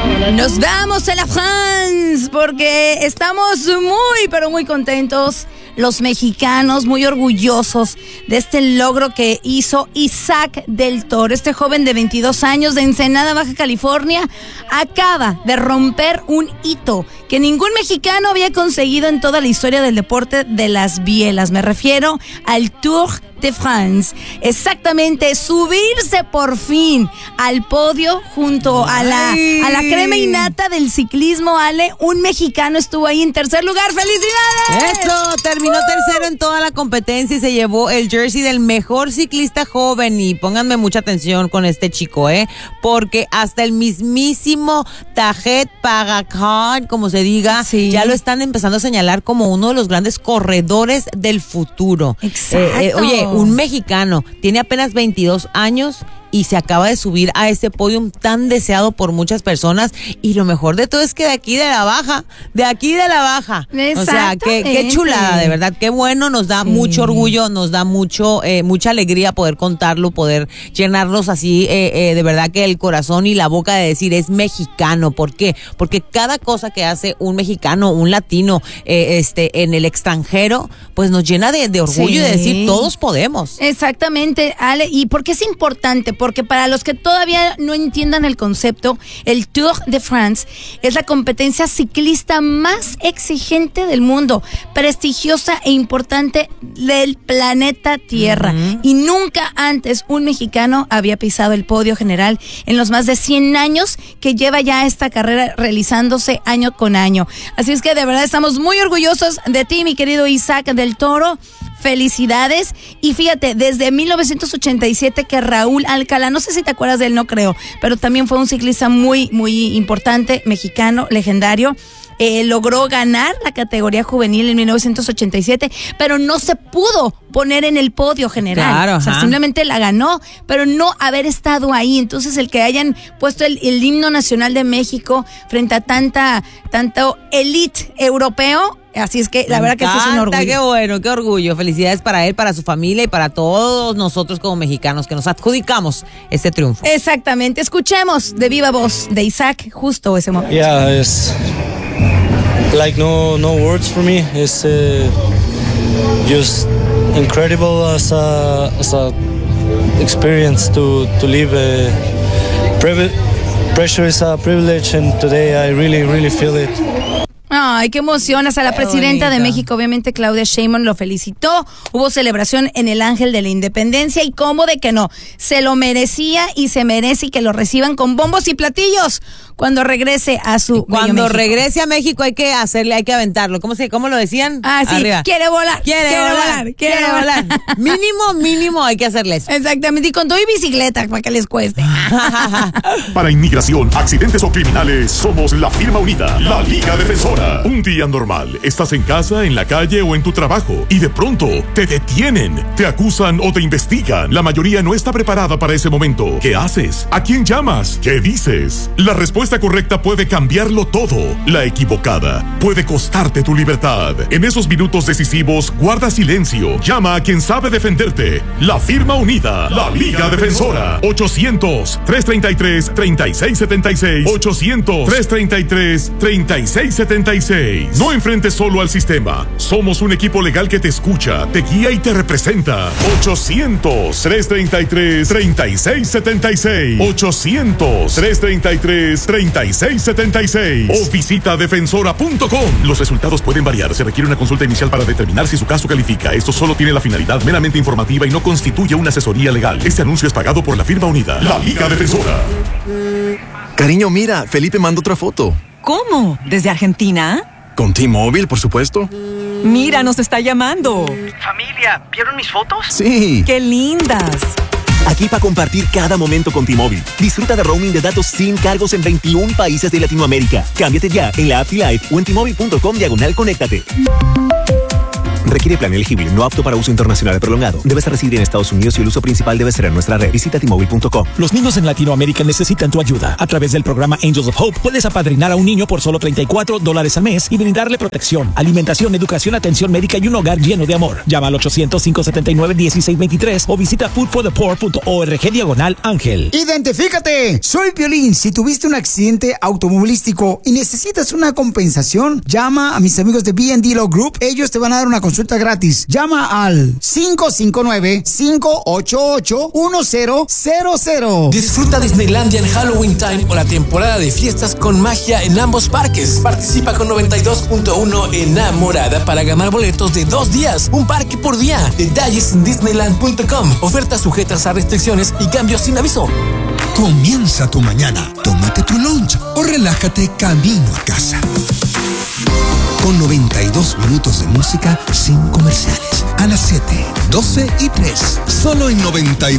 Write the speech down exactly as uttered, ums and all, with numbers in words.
Nos vamos a la France porque estamos muy, pero muy contentos. Los mexicanos muy orgullosos de este logro que hizo Isaac del Toro. Este joven de veintidós años de Ensenada, Baja California, acaba de romper un hito que ningún mexicano había conseguido en toda la historia del deporte de las bielas. Me refiero al Tour de France. Exactamente, subirse por fin al podio junto a la, a la crema innata del ciclismo, Ale. Un mexicano estuvo ahí en tercer lugar. ¡Felicidades! Eso, terminó uh. tercero en toda la competencia y se llevó el jersey del mejor ciclista joven. Y pónganme mucha atención con este chico, ¿eh? Porque hasta el mismísimo Tadej Pogačar, como se diga, sí, ya lo están empezando a señalar como uno de los grandes corredores del futuro. Exacto. Eh, eh, oye, un mexicano, tiene apenas veintidós años y se acaba de subir a este podium tan deseado por muchas personas, y lo mejor de todo es que de aquí de la baja, de aquí de la baja, o sea, qué, qué chulada, de verdad, qué bueno, nos da sí. mucho orgullo, nos da mucho, eh, mucha alegría poder contarlo, poder llenarnos así, eh, eh, de verdad que el corazón y la boca de decir es mexicano. ¿Por qué? Porque cada cosa que hace un mexicano, un latino, eh, este, en el extranjero, pues nos llena de, de orgullo sí. y de decir todos podemos. Exactamente, Ale, ¿y por qué es importante? Porque para los que todavía no entiendan el concepto, el Tour de France es la competencia ciclista más exigente del mundo, prestigiosa e importante del planeta Tierra. Uh-huh. Y nunca antes un mexicano había pisado el podio general en los más de cien años que lleva ya esta carrera realizándose año con año. Así es que de verdad estamos muy orgullosos de ti, mi querido Isaac del Toro. Felicidades. Y fíjate, desde mil novecientos ochenta y siete que Raúl Alcalá, no sé si te acuerdas de él, no creo, pero también fue un ciclista muy, muy importante, mexicano, legendario. Eh, logró ganar la categoría juvenil en mil novecientos ochenta y siete, pero no se pudo poner en el podio general. Claro, o sea, ajá. simplemente la ganó, pero no haber estado ahí. Entonces, el que hayan puesto el, el himno nacional de México frente a tanta, tanto elite europeo, así es que la Me verdad que sí es un orgullo. Qué bueno, qué orgullo. Felicidades para él, para su familia y para todos nosotros como mexicanos que nos adjudicamos este triunfo. Exactamente. Escuchemos de viva voz de Isaac justo ese momento. Yeah, it's like no no words for me. It's uh, just incredible as a as a experience to to live. Uh, privi- pressure is a privilege, and today I really really feel it. Ay, qué emoción. Hasta la presidenta de México, obviamente Claudia Sheinbaum, lo felicitó. Hubo celebración en el Ángel de la Independencia y cómo de que no, se lo merecía y se merece y que lo reciban con bombos y platillos cuando regrese a su Cuando México. regrese a México hay que hacerle, hay que aventarlo. ¿Cómo se, cómo lo decían? Ah, sí, Arriba. quiere volar, Quiere, quiere volar, volar, quiere, quiere volar. volar. Mínimo, mínimo hay que hacerle eso. Exactamente, y con todo y bicicleta para que les cueste. Para inmigración, accidentes o criminales, somos la firma unida, la Liga Defensora. Un día normal, estás en casa, en la calle o en tu trabajo y de pronto te detienen, te acusan o te investigan. La mayoría no está preparada para ese momento. ¿Qué haces? ¿A quién llamas? ¿Qué dices? La respuesta correcta puede cambiarlo todo. La equivocada puede costarte tu libertad. En esos minutos decisivos, guarda silencio. Llama a quien sabe defenderte. La firma unida, la Liga Defensora. ochocientos, trescientos treinta y tres, treinta y seis setenta y seis. ochocientos, trescientos treinta y tres, treinta y seis setenta y seis. No enfrentes solo al sistema. Somos un equipo legal que te escucha, te guía y te representa. ochocientos, trescientos treinta y tres, treinta y seis setenta y seis. ochocientos, trescientos treinta y tres, treinta y seis setenta y seis. O visita defensora punto com. Los resultados pueden variar. Se requiere una consulta inicial para determinar si su caso califica. Esto solo tiene la finalidad meramente informativa y no constituye una asesoría legal. Este anuncio es pagado por la firma unida, la Liga Defensora. Cariño, mira, Felipe mandó otra foto. ¿Cómo? ¿Desde Argentina? Con T-Mobile, por supuesto. Mira, nos está llamando. Familia, ¿vieron mis fotos? Sí. ¡Qué lindas! Aquí para compartir cada momento con T-Mobile. Disfruta de roaming de datos sin cargos en veintiún países de Latinoamérica. Cámbiate ya en la app T-Life o en T-Mobile punto com diagonal conéctate. Requiere plan elegible, no apto para uso internacional prolongado. Debes residir en Estados Unidos y el uso principal debe ser en nuestra red. Visita T Mobile punto com. Los niños en Latinoamérica necesitan tu ayuda. A través del programa Angels of Hope puedes apadrinar a un niño por solo treinta y cuatro dólares al mes y brindarle protección, alimentación, educación, atención médica y un hogar lleno de amor. Llama al ochocientos, cinco setenta y nueve, dieciséis veintitrés o visita food for the poor punto org diagonal ángel. ¡Identifícate! Soy Piolín. Si tuviste un accidente automovilístico y necesitas una compensación, llama a mis amigos de B and D Law Group. Ellos te van a dar una consulta gratis. Llama al cinco cinco nueve, cinco ocho ocho, uno cero cero cero. Disfruta Disneylandia en Halloween Time o la temporada de fiestas con magia en ambos parques. Participa con noventa y dos punto uno Enamorada para ganar boletos de dos días, un parque por día. Detalles en disneyland punto com. Ofertas sujetas a restricciones y cambios sin aviso. Comienza tu mañana, tómate tu lunch o relájate camino a casa. Con noventa y dos minutos de música sin comerciales. A las siete, doce y tres. Solo en noventa y dos.